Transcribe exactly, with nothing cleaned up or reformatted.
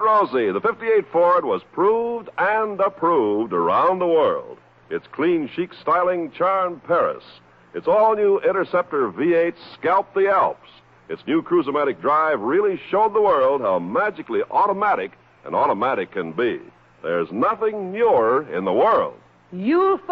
Rosie, the fifty-eight Ford was proved and approved around the world. Its clean, chic styling charmed Paris. Its all-new Interceptor V eight scalped the Alps. Its new Cruise-O-Matic drive really showed the world how magically automatic an automatic can be. There's nothing newer in the world. You'll